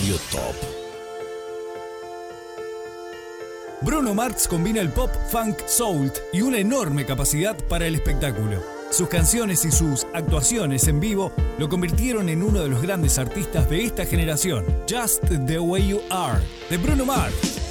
Radio Top. Bruno Mars combina el pop, funk, soul y una enorme capacidad para el espectáculo. Sus canciones y sus actuaciones en vivo lo convirtieron en uno de los grandes artistas de esta generación. Just the Way You Are, de Bruno Mars.